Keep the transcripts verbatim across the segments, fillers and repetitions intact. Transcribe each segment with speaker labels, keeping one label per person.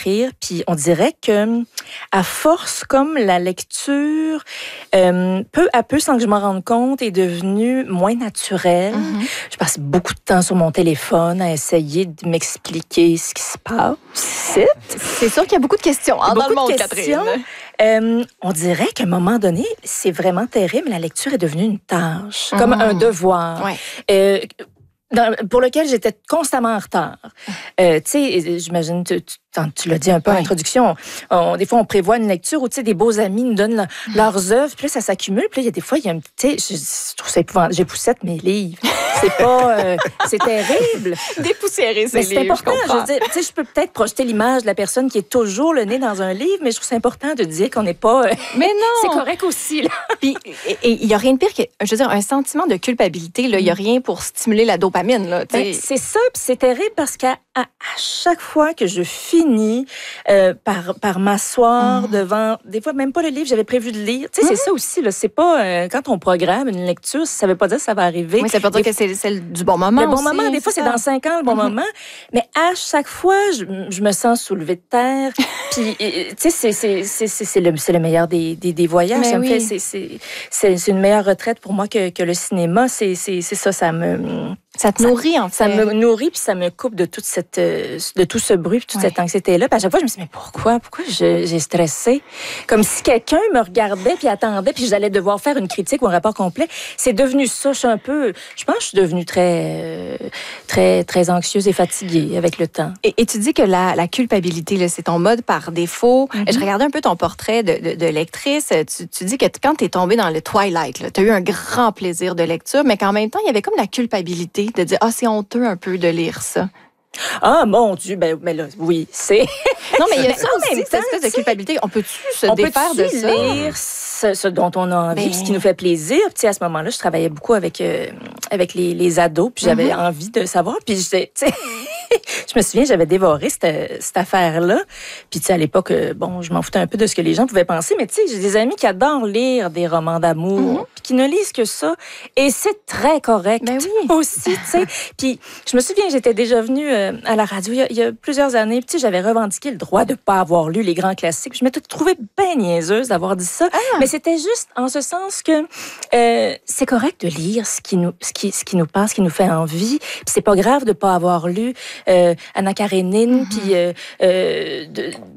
Speaker 1: écrire. Puis on dirait que, à force, comme la lecture, euh, peu à peu, sans que je m'en rende compte, est devenue moins naturelle. Mm-hmm. Je passe beaucoup de temps sur mon téléphone à essayer de m'expliquer ce qui se passe. C'est,
Speaker 2: c'est sûr qu'il y a beaucoup de questions hein, dans le monde, Catherine.
Speaker 1: Euh, on dirait qu'à un moment donné, c'est vraiment terrible. La lecture est devenue une tâche, mm-hmm. comme un devoir.
Speaker 2: Ouais.
Speaker 1: Euh, Dans, pour lequel j'étais constamment en retard. Euh, tu sais, j'imagine, tu, tu, tu l'as dit un peu en introduction, on, on, des fois, on prévoit une lecture où, tu sais, des beaux amis nous donnent le, leurs œuvres, puis là, ça s'accumule, puis là, il y a des fois, il y a un petit, tu sais, je, je trouve ça épouvantable. J'époussette mes livres. C'est pas... Euh, c'est terrible.
Speaker 2: Dépoussiérer ses
Speaker 1: mais
Speaker 2: livres,
Speaker 1: c'est important.
Speaker 2: je,
Speaker 1: je veux dire, tu sais, je peux peut-être projeter l'image de la personne qui est toujours le nez dans un livre, mais je trouve c'est important de dire qu'on n'est pas... Euh,
Speaker 2: mais non!
Speaker 1: C'est correct aussi, là.
Speaker 2: Puis, et il y a rien de pire que, je veux dire, un sentiment de culpabilité, là. Il y a rien pour stimuler la dopamine, là.
Speaker 1: Ben, c'est ça, puis c'est terrible parce qu'à à, à chaque fois que je finis euh, par, par m'asseoir mmh. devant, des fois même pas le livre, j'avais prévu de lire. Tu sais, mmh. c'est ça aussi, là. C'est pas euh, quand on programme une lecture, ça veut pas dire que ça va arriver.
Speaker 2: Oui, ça veut dire des, que c'est celle du bon moment.
Speaker 1: Le bon
Speaker 2: aussi,
Speaker 1: moment, des fois, c'est, c'est dans cinq ans le bon mmh. moment. Mais à chaque fois, je, je me sens soulevée de terre. Puis, tu sais, c'est, c'est, c'est, c'est, c'est, le, c'est le meilleur des, des, des voyages. Ça me oui. fait, c'est, c'est, c'est, c'est une meilleure retraite pour moi que, que le cinéma. C'est, c'est, c'est ça, ça me...
Speaker 2: Ça te nourrit, en fait.
Speaker 1: Ça me nourrit, puis ça me coupe de toute cette, de tout ce bruit, puis toute ouais. cette anxiété-là. Puis à chaque fois, je me suis dit, mais pourquoi? Pourquoi je, j'ai stressé? Comme si quelqu'un me regardait, puis attendait, puis j'allais devoir faire une critique ou un rapport complet. C'est devenu ça. Je suis un peu... Je pense que je suis devenue très, très, très anxieuse et fatiguée avec le temps.
Speaker 2: Et, et tu dis que la, la culpabilité, là, c'est ton mode par défaut. Mm-hmm. Je regardais un peu ton portrait de, de, de lectrice. Tu, tu dis que quand tu es tombée dans le Twilight, tu as eu un grand plaisir de lecture, mais qu'en même temps, il y avait comme la culpabilité de dire, ah, c'est honteux un peu de lire ça.
Speaker 1: Ah, mon Dieu, ben, ben là, oui, c'est...
Speaker 2: Non, mais il y a ça aussi, cette espèce de culpabilité. On peut-tu se
Speaker 1: on
Speaker 2: défaire
Speaker 1: peut-tu
Speaker 2: de ça?
Speaker 1: lire ce, ce dont on a envie,
Speaker 2: ben...
Speaker 1: ce qui nous fait plaisir. Puis, tu sais, à ce moment-là, je travaillais beaucoup avec, euh, avec les, les ados, puis j'avais mm-hmm. envie de savoir. Puis, j'étais, tu sais, je me souviens, j'avais dévoré cette, cette affaire-là. Puis, tu sais, à l'époque, bon, je m'en foutais un peu de ce que les gens pouvaient penser, mais tu sais, j'ai des amis qui adorent lire des romans d'amour, mm-hmm. puis qui ne lisent que ça. Et c'est très correct
Speaker 2: ben oui.
Speaker 1: aussi, tu sais. Puis, je me souviens, j'étais déjà venue euh, à la radio il y a, il y a plusieurs années. Puis, tu sais, j'avais revendiqué le droit de ne pas avoir lu les grands classiques. Je m'étais trouvée bien niaiseuse d'avoir dit ça. Ah. Mais c'était juste en ce sens que euh, c'est correct de lire ce qui nous, ce qui, ce qui nous passe, ce qui nous fait envie. Puis, c'est pas grave de ne pas avoir lu euh, Anna Karénine, mm-hmm. puis euh, euh,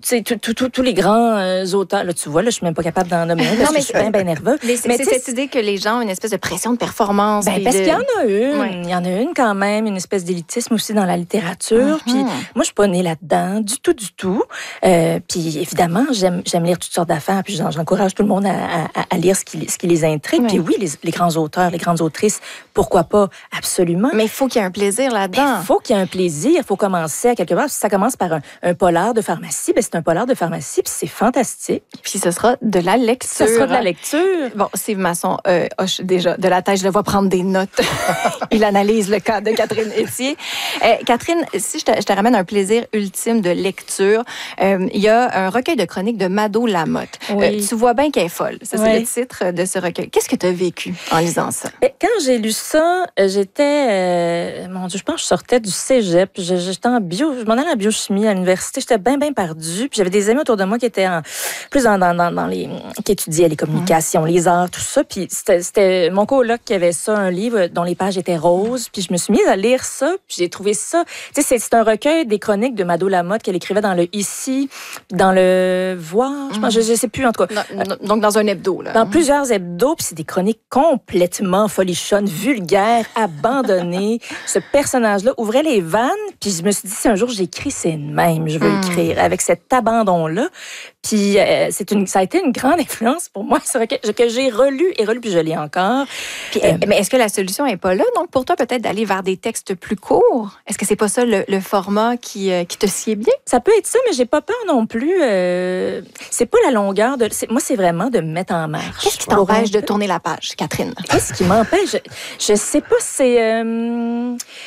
Speaker 1: tous les grands euh, auteurs. Là, tu vois, là, je suis même pas capable d'en nommer un parce non, mais que je suis bien, bien nerveux.
Speaker 2: Mais c'est, mais c'est cette idée que les gens ont une espèce de pression de performance.
Speaker 1: Ben, parce
Speaker 2: de...
Speaker 1: qu'il y en a une. Ouais. Il y en a une quand même, une espèce d'élitisme aussi dans la littérature. Mm-hmm. Puis moi, je suis pas née là-dedans, du tout, du tout. Euh, puis évidemment, j'aime, j'aime lire toutes sortes d'affaires. Puis j'encourage tout le monde à, à, à lire ce qui, ce qui les intrigue. Ouais. Puis oui, les, les grands auteurs, les grandes autrices, pourquoi pas, absolument.
Speaker 2: Mais il faut qu'il y ait un plaisir là-dedans.
Speaker 1: Il faut qu'il y ait un plaisir. Il faut commencer à quelque part. Si ça commence par un, un polar de pharmacie, ben c'est un polar de pharmacie, puis c'est fantastique.
Speaker 2: Puis ce sera de la lecture.
Speaker 1: Ce sera de la lecture.
Speaker 2: Bon, Steve Masson euh, hoche déjà de la tête, je le vois prendre des notes. Il analyse le cas de Catherine Etier. Euh, Catherine, si je te, je te ramène un plaisir ultime de lecture, euh, il y a un recueil de chroniques de Mado Lamotte. Oui. Euh, tu vois bien qu'elle est folle. Ça, c'est oui. le titre de ce recueil. Qu'est-ce que tu as vécu en lisant ça?
Speaker 1: Quand j'ai lu ça, j'étais... Euh, mon Dieu, je pense que je sortais du cégep. J'étais en bio... Je m'en allais en biochimie à l'université. J'étais bien, bien perdue. Puis j'avais des amis autour de moi qui étaient en, plus dans, dans, dans, dans les... qui étudiaient les communications, mmh. les arts, tout ça. Puis c'était, c'était mon coloc qui avait ça, un livre dont les pages étaient roses. Puis je me suis mise à lire ça. Puis j'ai trouvé ça... Tu sais, c'est, c'est un recueil des chroniques de Mado Lamotte qu'elle écrivait dans le Ici, dans le Voir. Je pense, mmh. je, je sais plus, en tout cas.
Speaker 2: Non, donc dans un hebdo, là.
Speaker 1: Dans mmh. plusieurs hebdos. Puis c'est des chroniques complètement folichonnes, vulgaires, abandonnées. Ce personnage-là ouvrait les vannes. Puis je me suis dit, si un jour j'écris, c'est le même. Je veux mmh. écrire avec cet abandon-là. Puis euh, c'est une, ça a été une grande influence pour moi, c'est vrai que, que j'ai relu et relu, puis je lis encore.
Speaker 2: Puis, euh, mais est-ce que la solution n'est pas là, donc, pour toi, peut-être d'aller vers des textes plus courts? Est-ce que c'est pas ça le, le format qui, euh, qui te sied bien?
Speaker 1: Ça peut être ça, mais j'ai pas peur non plus. Euh, c'est pas la longueur. De, c'est, moi, c'est vraiment de me mettre en marche.
Speaker 2: Qu'est-ce qui t'empêche de tourner la page, Catherine?
Speaker 1: Qu'est-ce qui m'empêche? Je, je sais pas, c'est... Euh,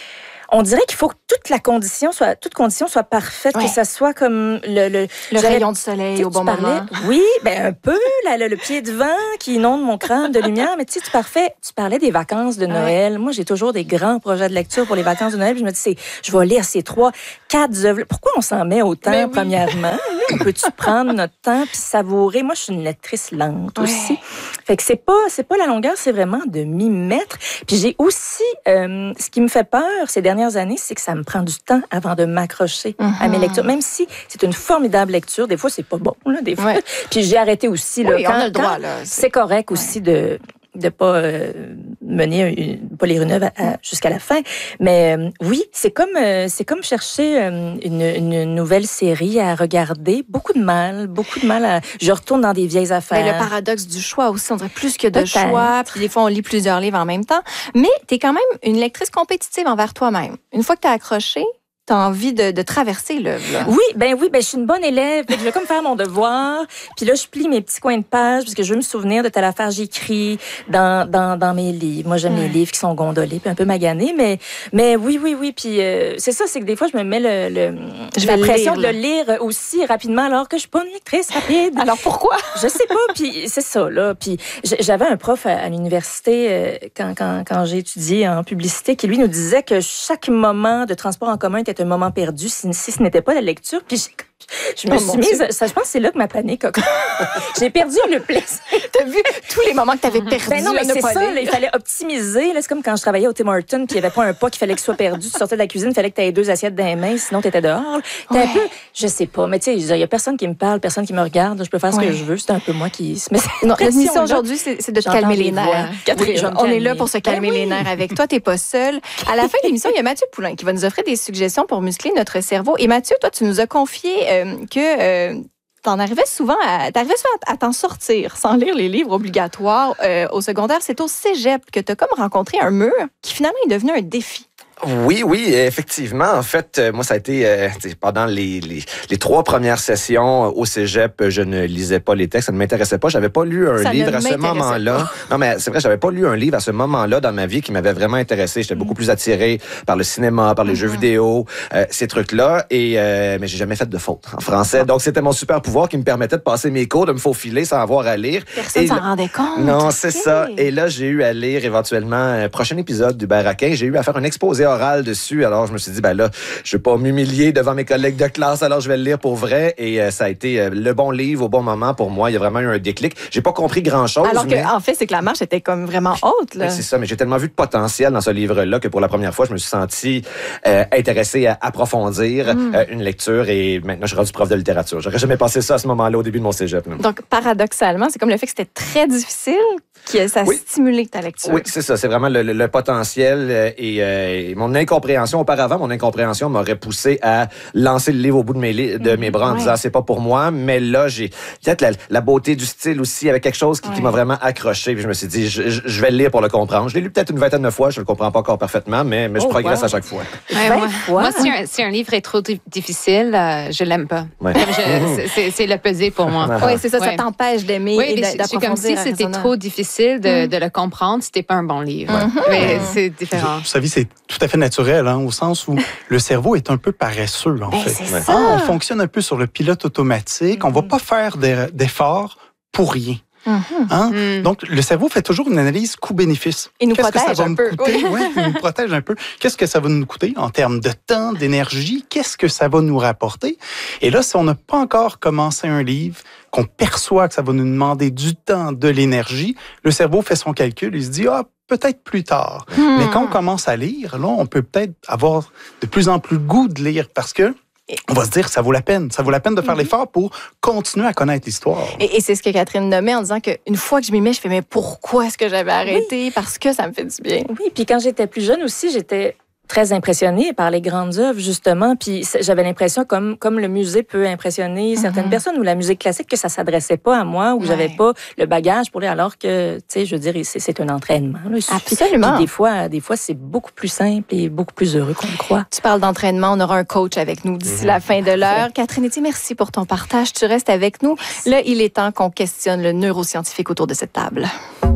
Speaker 1: on dirait qu'il faut que toute la condition soit, toute condition soit parfaite, ouais. que ça soit comme le... Le,
Speaker 2: le rayon de soleil au bon
Speaker 1: parlais,
Speaker 2: moment.
Speaker 1: Oui, ben un peu, là, le, le pied de vent qui inonde mon crâne de lumière, mais tu sais, tu, parfait, tu parlais des vacances de Noël. Ouais. Moi, j'ai toujours des grands projets de lecture pour les vacances de Noël, puis je me dis, c'est, je vais lire ces trois, quatre œuvres. Pourquoi on s'en met autant, oui. premièrement? On peut-tu prendre notre temps puis savourer? Moi, je suis une lectrice lente ouais. aussi. Fait que c'est pas, c'est pas la longueur, c'est vraiment de m'y mettre. Puis j'ai aussi, euh, ce qui me fait peur ces dernières années, c'est que ça me prend du temps avant de m'accrocher mm-hmm. à mes lectures. Même si c'est une formidable lecture, des fois, c'est pas bon, là, des fois. Ouais. Puis j'ai arrêté aussi, là.
Speaker 2: Oui,
Speaker 1: quand,
Speaker 2: on a le droit, là.
Speaker 1: C'est, c'est correct ouais. aussi de... de pas euh, mener une, pas lire une œuvre à, à, jusqu'à la fin, mais euh, oui, c'est comme euh, c'est comme chercher euh, une, une nouvelle série à regarder. Beaucoup de mal, beaucoup de mal. À... Je retourne dans des vieilles affaires.
Speaker 2: Mais le paradoxe du choix aussi, on dirait plus que de Peut-être. choix. Puis des fois, on lit plusieurs livres en même temps. Mais t'es quand même une lectrice compétitive envers toi-même. Une fois que t'as accroché, t'as envie de, de traverser l'œuvre.
Speaker 1: Oui, ben oui, ben je suis une bonne élève. Je vais comme faire mon devoir. Puis là, je plie mes petits coins de page parce que je veux me souvenir de telle affaire. J'écris dans dans dans mes livres. Moi, j'aime ouais. les livres qui sont gondolés puis un peu maganés, mais mais oui, oui, oui. Puis euh, c'est ça, c'est que des fois, je me mets le, le
Speaker 2: je
Speaker 1: la
Speaker 2: vais
Speaker 1: pression
Speaker 2: lire,
Speaker 1: de le lire aussi rapidement, alors que je suis pas une lectrice rapide.
Speaker 2: Alors pourquoi?
Speaker 1: Je sais pas. Puis c'est ça là. Puis j'avais un prof à, à l'université euh, quand quand quand j'ai étudié en publicité qui lui nous disait que chaque moment de transport en commun était un moment perdu. Si, si ce n'était pas la lecture, puis je me oh suis mise, ça, je pense que c'est là que ma panique a... J'ai perdu le plaisir.
Speaker 2: T'as vu tous les moments que t'avais perdu.
Speaker 1: Ben non, mais c'est ça, là, il fallait optimiser. Là, c'est comme quand je travaillais au Tim Hortons, puis il n'y avait pas un pas qu'il fallait qu'il soit perdu. Tu sortais de la cuisine, il fallait que tu aies deux assiettes dans les mains, sinon tu étais dehors. T'es ouais. un peu, je sais pas, mais tu sais, il y a personne qui me parle, personne qui me regarde. Je peux faire ce ouais. que je veux. C'est un peu moi qui se met.
Speaker 2: Non, notre mission aujourd'hui, c'est, c'est de te calmer les nerfs. Catherine, oui, on est là pour se calmer ben oui. les nerfs avec toi. T'es pas seule. À la fin de l'émission, il y a Mathieu Poulain qui va nous offrir des suggestions pour muscler notre cerveau. Et Mathieu, toi, tu nous as confié euh, que euh, t'en arrivais souvent à, t'arrivais souvent à, à t'en sortir sans lire les livres obligatoires euh, au secondaire. C'est au cégep que t'as comme rencontré un mur qui finalement est devenu un défi.
Speaker 3: Oui, oui, effectivement. En fait, moi, ça a été euh, pendant les, les, les trois premières sessions au cégep, je ne lisais pas les textes, ça ne m'intéressait pas. J'avais pas lu un
Speaker 2: ça
Speaker 3: livre à ce moment-là. Pas. Non, mais c'est vrai, j'avais pas lu un livre à ce moment-là dans ma vie qui m'avait vraiment intéressé. J'étais mmh. beaucoup plus attiré par le cinéma, par les mmh. jeux vidéo, euh, ces trucs-là. Et euh, mais j'ai jamais fait de faute en français. Donc, c'était mon super pouvoir qui me permettait de passer mes cours, de me faufiler sans avoir à lire.
Speaker 2: Personne s'en rendait compte.
Speaker 3: Non, c'est okay. ça. Et là, j'ai eu à lire éventuellement un prochain épisode du Baraquin. J'ai eu à faire un exposé oral dessus. Alors, je me suis dit, ben là, je vais pas m'humilier devant mes collègues de classe, alors je vais le lire pour vrai. Et euh, ça a été euh, le bon livre au bon moment pour moi. Il y a vraiment eu un déclic. J'ai pas compris grand-chose.
Speaker 2: Alors
Speaker 3: mais...
Speaker 2: qu'en fait, c'est que la marche était comme vraiment haute, là.
Speaker 3: Oui, c'est ça, mais j'ai tellement vu de potentiel dans ce livre-là que pour la première fois, je me suis senti euh, intéressé à approfondir mm. euh, une lecture et maintenant, je suis rendu prof de littérature. J'aurais jamais pensé ça à ce moment-là au début de mon cégep. Là.
Speaker 2: Donc, paradoxalement, c'est comme le fait que c'était très difficile que ça a oui. stimulé ta lecture.
Speaker 3: Oui, c'est ça. C'est vraiment le, le, le potentiel euh, et, euh, et mon incompréhension. Auparavant, mon incompréhension m'aurait poussé à lancer le livre au bout de mes, li- de mes bras en ouais. disant c'est pas pour moi. Mais là, j'ai peut-être la, la beauté du style aussi avec quelque chose qui, ouais. qui m'a vraiment accroché. Puis je me suis dit, je, je, je vais le lire pour le comprendre. Je l'ai lu peut-être une vingtaine de fois. Je le comprends pas encore parfaitement, mais, mais je oh, progresse wow. à chaque fois.
Speaker 4: Ouais, moi, moi si, un, si un livre est trop difficile, euh, je l'aime pas. Ouais. Je, c'est, c'est le pesé pour moi.
Speaker 2: Oui, c'est ça. Ouais. Ça t'empêche d'aimer
Speaker 4: oui,
Speaker 2: et d'approfondir.
Speaker 4: C'est comme si c'était trop difficile de, mm. de le comprendre. C'était pas un bon livre. Ouais. Mm-hmm. Mais c'est différent.
Speaker 5: Vous savez, c'est tout à fait naturel, hein, au sens où le cerveau est un peu paresseux, en
Speaker 2: ben,
Speaker 5: fait.
Speaker 2: C'est
Speaker 5: ça. On fonctionne un peu sur le pilote automatique. Mm. On va pas faire d'efforts pour rien. Mm-hmm. Hein? Mm. Donc, le cerveau fait toujours une analyse coût-bénéfice.
Speaker 2: Il nous
Speaker 5: Qu'est-ce
Speaker 2: protège
Speaker 5: que ça va
Speaker 2: un
Speaker 5: nous
Speaker 2: peu.
Speaker 5: Coûter? Oui, il nous protège un peu. Qu'est-ce que ça va nous coûter en termes de temps, d'énergie? Qu'est-ce que ça va nous rapporter? Et là, si on n'a pas encore commencé un livre, qu'on perçoit que ça va nous demander du temps, de l'énergie, le cerveau fait son calcul, il se dit, ah, peut-être plus tard. Hmm. Mais quand on commence à lire, là, on peut peut-être avoir de plus en plus le goût de lire parce que on va se dire que ça vaut la peine. Ça vaut la peine de faire mm-hmm. l'effort pour continuer à connaître l'histoire.
Speaker 2: Et, et c'est ce que Catherine nommait en disant qu'une fois que je m'y mets, je fais, mais pourquoi est-ce que j'avais arrêté? Oui. Parce que ça me fait du bien.
Speaker 1: Oui, puis quand j'étais plus jeune aussi, j'étais très impressionnée par les grandes œuvres, justement. Puis j'avais l'impression, comme, comme le musée peut impressionner mm-hmm. certaines personnes, ou la musique classique, que ça s'adressait pas à moi, ou ouais. j'avais pas le bagage pour lire, alors que, tu sais, je veux dire, c'est, c'est un entraînement. Là.
Speaker 2: Absolument.
Speaker 1: Puis des fois, des fois, c'est beaucoup plus simple et beaucoup plus heureux qu'on le croit.
Speaker 2: Tu parles d'entraînement, on aura un coach avec nous d'ici mm-hmm. la fin de l'heure. Catherine Etier, merci pour ton partage. Tu restes avec nous. Là, il est temps qu'on questionne le neuroscientifique autour de cette table.